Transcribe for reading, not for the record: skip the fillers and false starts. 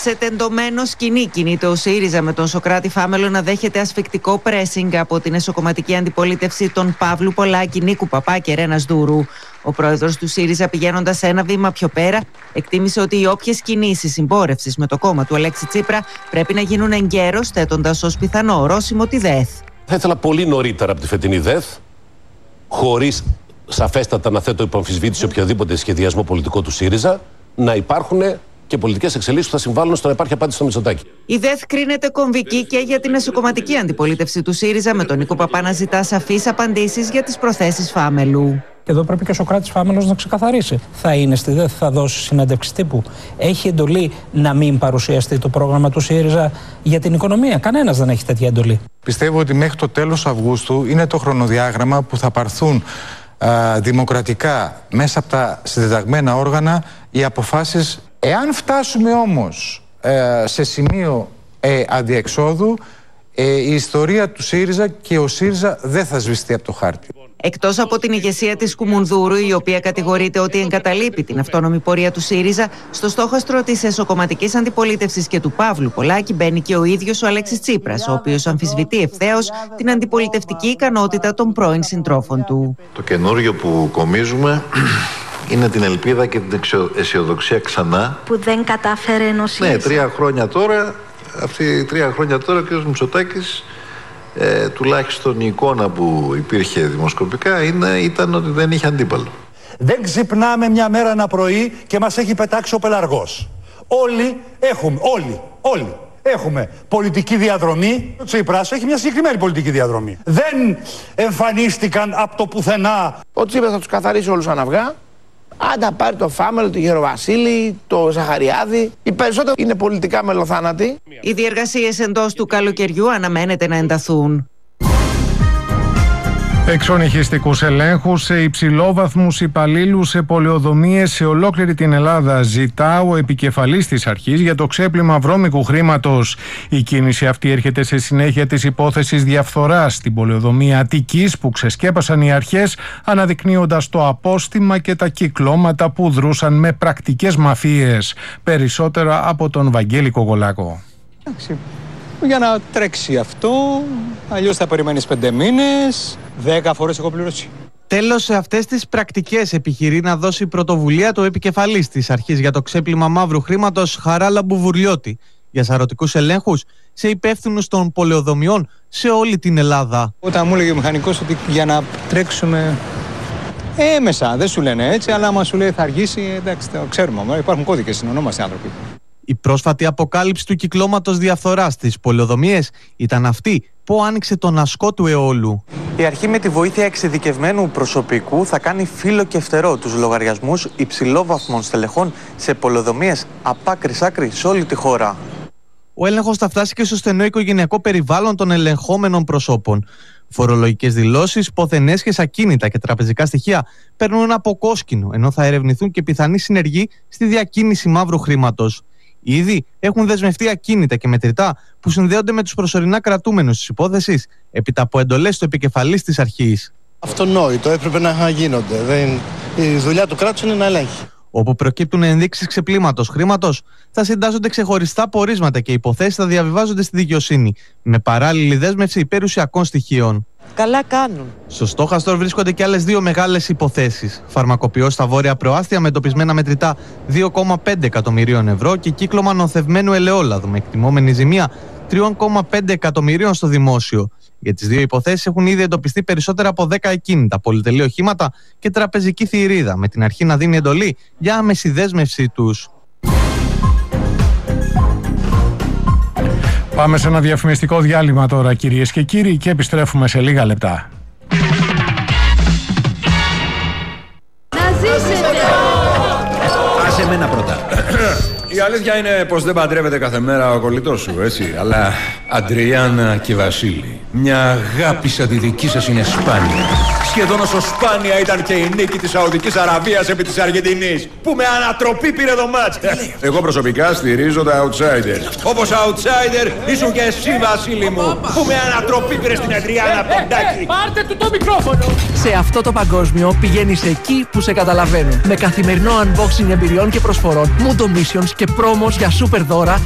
Σε τεντωμένο σκηνή κινείται ο ΣΥΡΙΖΑ, με τον Σωκράτη Φάμελο να δέχεται ασφικτικό πρέσινγκ από την εσωκομματική αντιπολίτευση των Παύλου Πολάκη, Νίκου Παπά και Ρένας Ντούρου. Ο πρόεδρος του ΣΥΡΙΖΑ, πηγαίνοντας ένα βήμα πιο πέρα, εκτίμησε ότι οι όποιες κινήσεις συμπόρευσης με το κόμμα του Αλέξη Τσίπρα πρέπει να γίνουν εγκαίρως, θέτοντας ως πιθανό ορόσημο τη ΔΕΘ. Θα ήθελα πολύ νωρίτερα από τη φετινή ΔΕΘ, χωρίς σαφέστατα να θέτω υπό αμφισβήτηση οποιοδήποτε σχεδιασμό πολιτικό του ΣΥΡΙΖΑ, να υπάρχουν και πολιτικές εξελίξεις που θα συμβάλλουν στο να υπάρχει απάντηση στο Μητσοτάκη. Η ΔΕΘ κρίνεται κομβική και για την εσωκομματική αντιπολίτευση του ΣΥΡΙΖΑ, με τον Νίκο Παπά να ζητά σαφείς απαντήσεις για τις προθέσεις Φάμελου. Και εδώ πρέπει και ο Σωκράτης Φάμελος να ξεκαθαρίσει. Θα είναι στη ΔΕΘ, θα δώσει συνέντευξη τύπου. Έχει εντολή να μην παρουσιαστεί το πρόγραμμα του ΣΥΡΙΖΑ για την οικονομία? Κανένας δεν έχει τέτοια εντολή. Πιστεύω ότι μέχρι το τέλος Αυγούστου είναι το χρονοδιάγραμμα που θα πάρθουν δημοκρατικά μέσα από τα συντεταγμένα όργανα οι αποφάσεις. Εάν φτάσουμε όμως σε σημείο αντιεξόδου, η ιστορία του ΣΥΡΙΖΑ και ο ΣΥΡΙΖΑ δεν θα σβηστεί από το χάρτη. Εκτός από την ηγεσία της Κουμουνδούρου, η οποία κατηγορείται ότι εγκαταλείπει την αυτόνομη πορεία του ΣΥΡΙΖΑ, στο στόχαστρο της εσωκομματικής αντιπολίτευσης και του Παύλου Πολάκη μπαίνει και ο ίδιος ο Αλέξης Τσίπρας, ο οποίος αμφισβητεί ευθέως την αντιπολιτευτική ικανότητα των πρώην συντρόφων του. Το καινούριο που κομίζουμε είναι την ελπίδα και την αισιοδοξία ξανά. Που δεν κατάφερε ενωσίες. Ναι, 3 χρόνια τώρα, αυτοί 3 χρόνια τώρα ο κ. Μητσοτάκης, τουλάχιστον η εικόνα που υπήρχε δημοσκοπικά ήταν ότι δεν είχε αντίπαλο. Δεν ξυπνάμε μια μέρα ένα πρωί και μας έχει πετάξει ο πελαργός. Όλοι έχουμε πολιτική διαδρομή. Ο Τσίπρας έχει μια συγκεκριμένη πολιτική διαδρομή. Δεν εμφανίστηκαν από το πουθενά. Ο Τσίπρας θα τους καθαρίσει όλους σαν αυγά. Αν τα πάρει το Φάμελο, το Γεροβασίλη, το Ζαχαριάδη. Οι περισσότεροι είναι πολιτικά μελοθάνατοι. Οι διεργασίες εντός του καλοκαιριού αναμένεται να ενταθούν. Εξονυχιστικούς ελέγχους σε υψηλόβαθμους υπαλλήλους σε πολεοδομίες σε ολόκληρη την Ελλάδα ζητά ο επικεφαλής της αρχής για το ξέπλυμα βρώμικου χρήματος. Η κίνηση αυτή έρχεται σε συνέχεια της υπόθεσης διαφθοράς στην πολεοδομία Αττικής που ξεσκέπασαν οι αρχές, αναδεικνύοντας το απόστημα και τα κυκλώματα που δρούσαν με πρακτικές μαφίες. Περισσότερα από τον Βαγγέλη Κογολάκο. Για να τρέξει αυτό, αλλιώς θα περιμένεις 5 μήνες, 10 φορές έχω πληρώσει. Τέλος, σε αυτές τις πρακτικές επιχειρεί να δώσει πρωτοβουλία το επικεφαλής της αρχής για το ξέπλυμα μαύρου χρήματος, Χαράλα Μπουβουρλιώτη, για σαρωτικούς ελέγχους σε υπεύθυνους των πολεοδομιών σε όλη την Ελλάδα. Όταν μου έλεγε ο μηχανικός ότι για να τρέξουμε μέσα, δεν σου λένε έτσι, αλλά άμα σου λέει θα αργήσει, εντάξει, το ξέρουμε, υπάρχουν κώδικες, συνονόμαστε άνθρωποι. Η πρόσφατη αποκάλυψη του κυκλώματος διαφθοράς στις πολεοδομίες ήταν αυτή που άνοιξε τον ασκό του αιώλου. Η αρχή με τη βοήθεια εξειδικευμένου προσωπικού θα κάνει φύλλο και φτερό τους λογαριασμούς υψηλόβαθμων στελεχών σε πολεοδομίες απ' άκρη σ' άκρη σε όλη τη χώρα. Ο έλεγχος θα φτάσει και στο στενό οικογενειακό περιβάλλον των ελεγχόμενων προσώπων. Φορολογικές δηλώσεις, ποθενέσχες ακίνητα και τραπεζικά στοιχεία παίρνουν από κόσκινο, ενώ θα ερευνηθούν και πιθανοί συνεργοί στη διακίνηση μαύρου χρήματος. Ήδη έχουν δεσμευτεί ακίνητα και μετρητά που συνδέονται με τους προσωρινά κρατούμενους της υπόθεσης, έπειτα από εντολές του επικεφαλής της αρχής. Αυτονόητο, έπρεπε να γίνονται. Η δουλειά του κράτους είναι να ελέγχει. Όπου προκύπτουν ενδείξεις ξεπλήματος χρήματος, θα συντάσσονται ξεχωριστά πορίσματα και οι υποθέσεις θα διαβιβάζονται στη δικαιοσύνη, με παράλληλη δέσμευση περιουσιακών στοιχείων. Καλά κάνουν. Στο στόχαστρο βρίσκονται και άλλες 2 μεγάλες υποθέσεις. Φαρμακοποιός στα Βόρεια Προάστια με εντοπισμένα μετρητά 2,5 εκατομμυρίων ευρώ και κύκλωμα νοθευμένου ελαιόλαδου με εκτιμόμενη ζημία 3,5 εκατομμυρίων στο δημόσιο. Για τις 2 υποθέσεις έχουν ήδη εντοπιστεί περισσότερα από 10 ακίνητα, πολυτελή οχήματα και τραπεζική θηρίδα, με την αρχή να δίνει εντολή για άμεση δέσμευσή τους. Πάμε σε ένα διαφημιστικό διάλειμμα τώρα, κυρίες και κύριοι, και επιστρέφουμε σε λίγα λεπτά. Να ζήσετε! Άσε εμένα πρώτα. Η αλήθεια είναι πως δεν παντρεύεται κάθε μέρα ο κολλητός σου, έτσι. Αλλά Αντριάννα και Βασίλη, μια αγάπη σαν τη δική σας είναι σπάνια. Σχεδόν όσο σπάνια ήταν και η νίκη της Σαουδικής Αραβίας επί της Αργεντινής, που με ανατροπή πήρε το μάτς. Εγώ προσωπικά στηρίζω τα outsiders. Όπως outsider ήσουν και εσύ, Βασίλη μου, που με ανατροπή πήρε στην Αντριάννα Ποντάκη. Πάρτε του το μικρόφωνο! Σε αυτό το παγκόσμιο πηγαίνεις εκεί που σε καταλαβαίνουν. Με καθημερινό unboxing εμπειριών και προσφορών, Mundo Missions και promos για super δώρα